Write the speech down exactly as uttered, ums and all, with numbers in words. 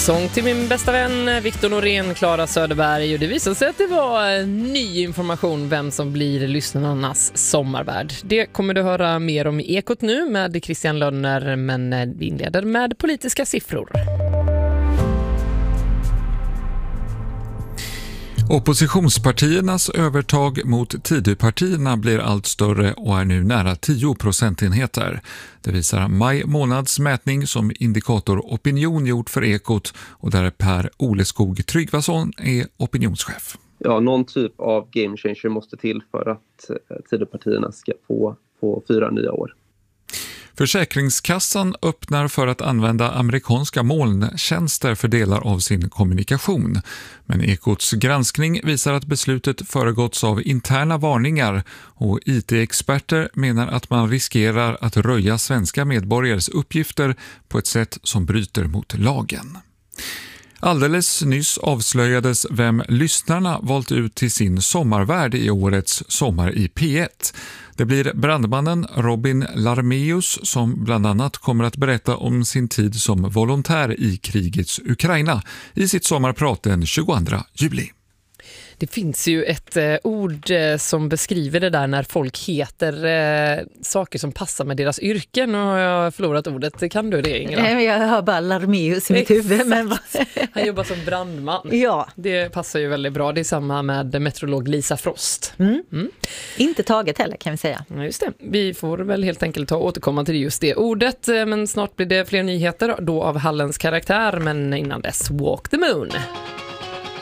Sång till min bästa vän Victor Norén, Klara Söderberg, och det visade sig att det var ny information vem som blir lyssnarnas sommarvärd. Det kommer du höra mer om i Ekot nu med Christian Lönner, men vi inleder med politiska siffror. Oppositionspartiernas övertag mot Tidöpartierna blir allt större och är nu nära tio procentenheter. Det visar maj månads mätning som Indikator Opinion gjort för Ekot, och där Per Oleskog Tryggvason är opinionschef. Ja, någon typ av game changer måste till för att Tidöpartierna ska få, få fyra nya år. Försäkringskassan öppnar för att använda amerikanska molntjänster för delar av sin kommunikation. Men Ekots granskning visar att beslutet föregåtts av interna varningar, och I T-experter menar att man riskerar att röja svenska medborgares uppgifter på ett sätt som bryter mot lagen. Alldeles nyss avslöjades vem lyssnarna valt ut till sin sommarvärd i årets Sommar i P ett. Det blir brandmannen Robin Larmeus som bland annat kommer att berätta om sin tid som volontär i krigets Ukraina i sitt sommarprat den tjugoandra juli. Det finns ju ett eh, ord eh, som beskriver det där när folk heter eh, saker som passar med deras yrken. Nu har jag förlorat ordet. Kan du det, Ingela? Jag har bara Larmeus i mitt huvud. Men... Han jobbar som brandman. Ja. Det passar ju väldigt bra. Det är samma med meteorolog Lisa Frost. Mm. Mm. Inte taget heller, kan vi säga. Ja, just det. Vi får väl helt enkelt ta och återkomma till just det ordet. Men snart blir det fler nyheter då av Hallens karaktär. Men innan dess, Walk the Moon.